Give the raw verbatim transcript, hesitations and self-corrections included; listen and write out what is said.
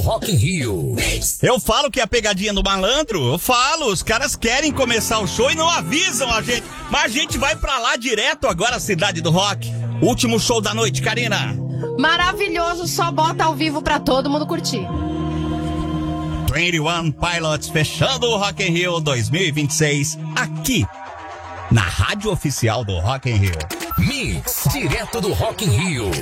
Rock in Rio. Eu falo que é a pegadinha do malandro, eu falo, os caras querem começar o show e não avisam a gente, mas a gente vai pra lá direto agora, Cidade do Rock. Último show da noite, Karina. Maravilhoso, só bota ao vivo pra todo mundo curtir. vinte e um Pilots fechando o Rock in Rio dois mil e vinte e seis aqui na rádio oficial do Rock in Rio. Mix, direto do Rock in Rio.